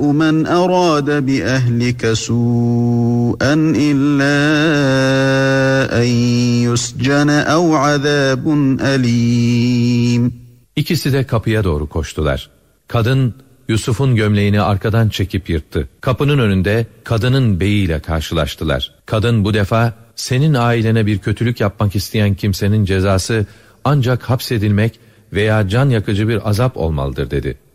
مَنْ أَرَادَ بِأَهْلِكَ سُوءًا إِلَّا أَنْ يُسْجَنَ أَوْ عَذَابٌ أَلِيمٌ. İkisi de kapıya doğru koştular. Kadın Yusuf'un gömleğini arkadan çekip yırttı. Kapının önünde kadının beyiyle karşılaştılar. Kadın bu defa senin ailene bir kötülük yapmak isteyen kimsenin cezası ancak hapsedilmek veya can yakıcı bir azap olmalıdır dedi.